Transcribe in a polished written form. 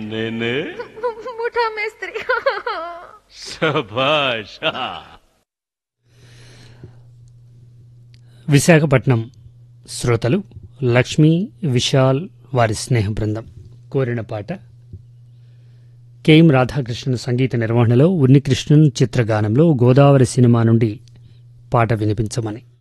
నేనే ముఠా మేస్త్రి. శభాష్. విశాఖపట్నం శ్రోతలు లక్ష్మీ విశాల్ వారి స్నేహ బృందం కోరిన పాట కెఎం రాధాకృష్ణన్ సంగీత నిర్వహణలో ఉన్నికృష్ణన్ చిత్రగానంలో గోదావరి సినిమా నుండి పాట వినిపించమని.